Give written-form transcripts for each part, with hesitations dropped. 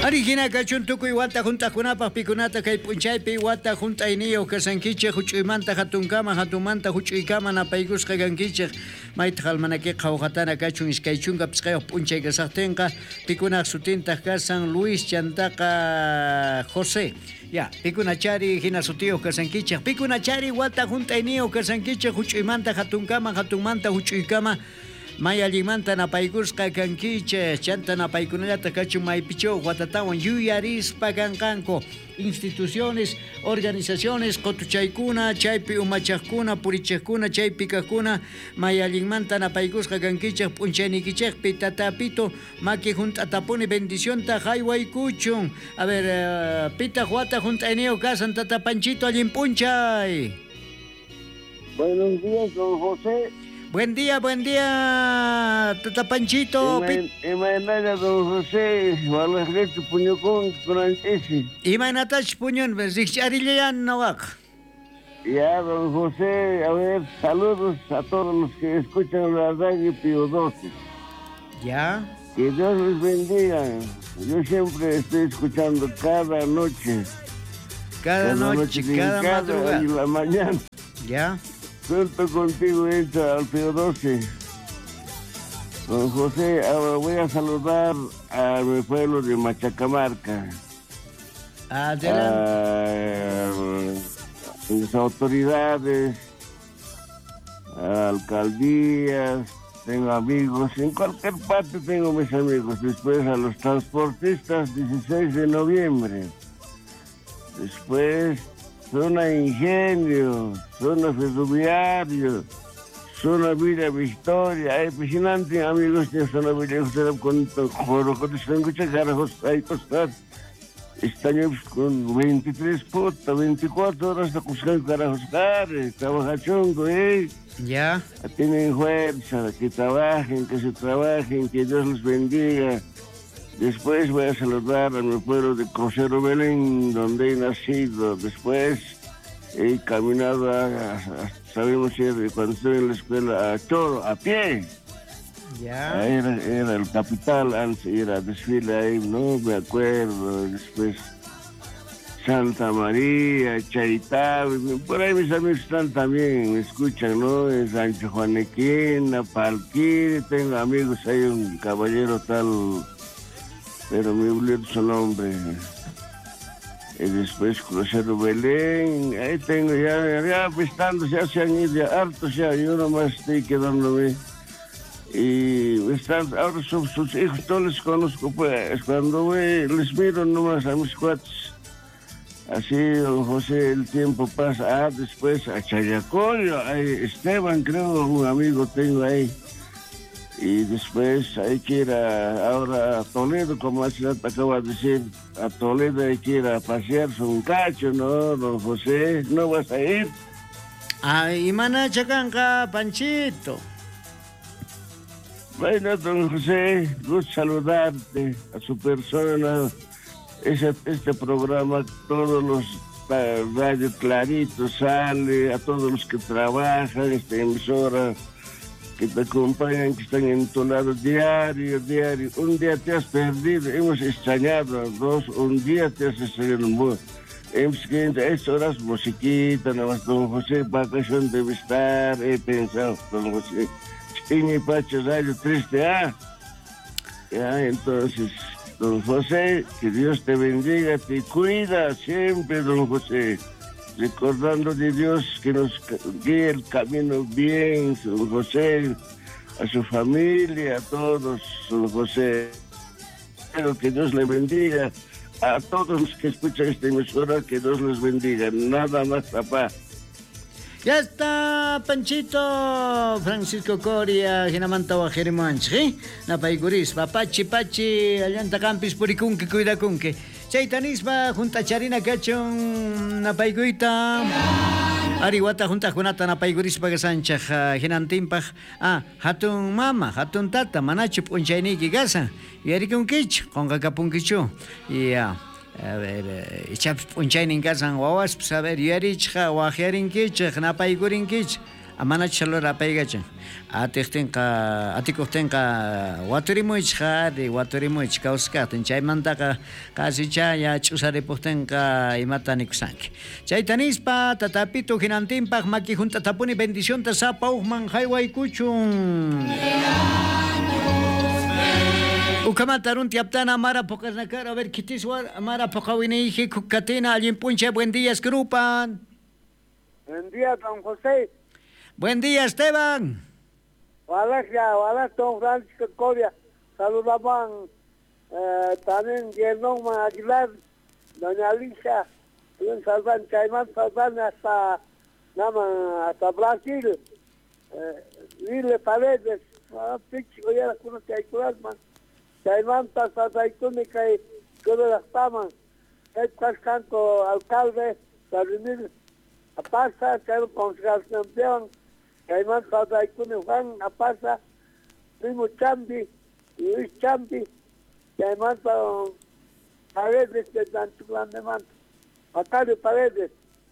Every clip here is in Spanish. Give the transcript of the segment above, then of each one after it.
Arigina kachun tukuy wata juntakunapaq pikunata kay p'unchaypi wata junt'ayniyo kasankichik huch'uymanta hatunkama hatunmanta huch'uykama napaykusqa kankichik maytaq almanakiqa hawqatana kachun iskay chunka pisqayuq p'unchay kasaqtinqa pikunaq sutintaq kasan Luis chantaqa José ya pikunachari hina sutiyuq kasankichik pikunachari wata junt'ayniyo kasankichik huch'uymanta hatunmanta huch'uykama Maya limanta napaykusqa kankichik chanta napaykunallata kachun maypichu watatawan yuyarispa kanqanku instituciones, organizaciones qotuchaykuna chaypi umachaqkuna purichiqkuna chaypi kaqkuna maya limanta napaykusqa kankichik p'unchaynikichikpi tatapito maki junt'atapuni bendicionta haywaykuchun a ver pitaq wata junt'ayniyu kasan tata Panchito allin p'unchay. Buenos días, don José. Buen día, Tata Panchito. Imaynalla, don José, walajlechu puñucón franchisi. Imaynatash puñón, zikcharillayan nawak. Ya, don José, a ver, saludos a todos los que escuchan la radio Pío XII. Ya. Que Dios les bendiga. Yo siempre estoy escuchando cada noche. Cada noche, cada madrugada. Y la mañana. Ya. Suelto contigo hecha al Pío XII. Don José, ahora voy a saludar a mi pueblo de Machacamarca. Adelante. A las autoridades, a alcaldías, tengo amigos, en cualquier parte tengo mis amigos. Después a los transportistas, 16 de noviembre. Después zona Ingenio, zona Ferroviario, zona Villa Victoria, hay piscinantes amigos de zona Villa Victoria con joro, con escucha carajos, hay cosas. Estamos con 23 putas, 24 horas de buscar carajos cares, trabaja chungo, Ya. Tienen fuerza, que trabajen, que se trabajen, que Dios los bendiga. Después voy a saludar a mi pueblo de Crucero Belén, donde he nacido. Después he caminado sabemos cuando estoy en la escuela, a Choro, a pie. Ya. Era el capital, antes era desfile ahí, no me acuerdo. Después Santa María, Chaitave, por ahí mis amigos están también, me escuchan, ¿no? En Sancho Juanequina, Palquiri, tengo amigos, hay un caballero tal, pero me olvidé su nombre. Y después Crucero Belén, ahí tengo ya estando, ya se han ido ya hartos ya, yo nomás estoy quedándome. Y están, ahora sus hijos, todos les conozco, pues, cuando les miro nomás a mis cuates. Así, don José, el tiempo pasa. Después a Chayacoyo, Esteban, creo, un amigo tengo ahí. Y después hay que ir ahora a Toledo, como hace rato acabo de decir. A Toledo hay que ir a pasearse un cacho, ¿no, don José? ¿No vas a ir? Ay, mana chacanca, Panchito. Bueno, don José, gusto saludarte, a su persona. Este programa, todos los Radio Clarito sale, a todos los que trabajan, esta emisora, que te acompañan, que están en tu lado diario. Un día te has perdido, hemos extrañado a dos, un día te has extrañado. Hemos querido a estas horas musiquita, nada más, don José, vacación debe estar, he pensado, don José. Chini Pacho Radio 3A. Ya, entonces, don José, que Dios te bendiga, te cuida siempre, don José. Recordando de Dios que nos guíe el camino bien, don José, a su familia, a todos, don José. Espero que Dios le bendiga a todos los que escuchan esta emisora, que Dios les bendiga. Nada más, papá. Ya está, Panchito. Francisco Coria, Ginamanta Guajerimanchi, Napaiguris, Papachi, Allanta Campis, Puricunque, Cuidacunque. Chaitanisba, Junta Charina Cachon, Napaiguita. Ariwata, Junta Junata, Napaiguris, Pagasancha, Ginantimpaj. Hatun Mama, Hatun Tata, Manachup, Unchainiki, Gasa, Yarikunkich, Congacapunquichu. Ya. A ver, chap punchain en casa wawas, pues a ver, yarichja, wajerin kich, napaigurin kich. amana chalora paygacha atikuqtinqa waturimuchqa de waturimuch kawsqatin chaymantaqa kasicha ya ch'usaripuqtinqa imata nikusanki chaytanispa tatapito hinantinpaq maki juntatapuni bendicionta sapa uqman haywaykuchun Ukamata runti aptana amara pokasnakar a ver kitiswar amara pokawini hiji kukatina alguien punche buen día Grupan. Buen día, don José. Buen día, Esteban. Hola, don Francisco Coria. Saludamos también Guillermo Aguilar, doña Alicia, Salvan Chaimán, Salvan hasta Brasil. Lile Paredes, Pichi, oye, la conoce ahí, man. Chaimán, Tazaituni, que todo las tamas. El cascanco alcalde, Salimir. Apasa, quero consideração, Caimán Sadaikuni Juan, Apasa, Primo Chambi, Luis Chambi, Caimán Paredes, de Danchulandeman, Macario Paredes,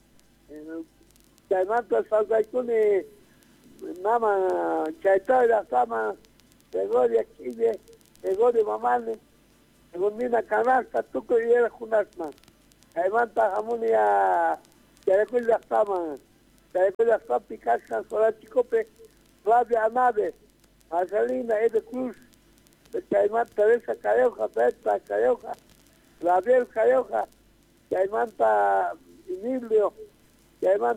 Caimán Sadaikuni, Nama, Chaitoya Sama, Gregoria Kide, Gregoria Mamani, Gundina Canasta, Tuco y era Junasman, Caimán Tajamunia, Carecuil de Astama, Carecuil de Astama, Picacha, Solaticope, Flavia Anave, Marcelina Ede Cruz, Caimán Teresa Careoja, Berta Careoja, Gabriel Careoja, Caimán Emilio, Caimán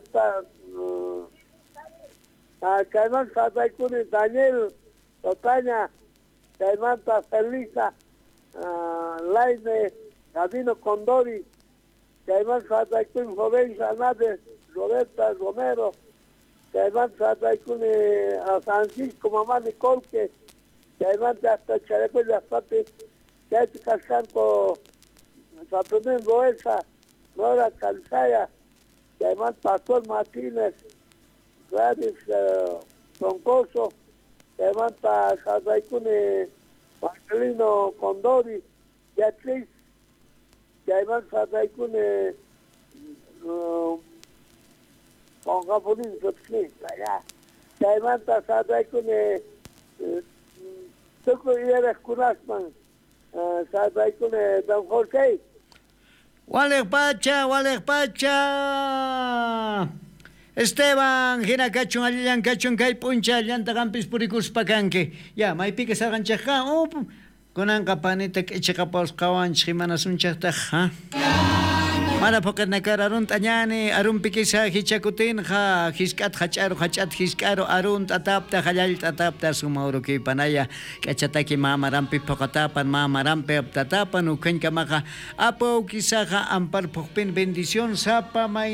Caimán Sadaikuni, Daniel, Totaña, Caimán Felisa, Laine, Gabino Condori, Caimán Sadaikuni, Jovenza Anades, Roberta Romero, Caimán Sadaikuni, a Francisco Mamá Nicolque, Caimán hasta Charecuil de Astati, Caiti Cascanco, Saturnín Roesa, Nora Calzaya, Caimán Pastor Martínez, Gladys Troncoso, Caimán Sadaikuni, Marcelino Condori, Beatriz, Caimán Sadaikuni, con Japonín Sotzlista, ya. Caimán Sadaikuni, Tuco y eres Kunasman, Sadaikuni, don José. Walek Pacha. Esteban, hina kachun alilan kachun kay puncha llanta campis purikus pakanke. Ya, may pique sargan chakha. Oh, kunan kapanita kichakapaus kawan chimana sunchakta ha. Mana poker nakar arun tanyani arun pikisa hichakutin ha hiskat hachat hiskaro arun tatapta halal tatapta sumauro ki panaya kachataki mama rampi pokatapan mama rampi tatapan ukan kamaka apo kisaha ampar pokpin bendición sapa may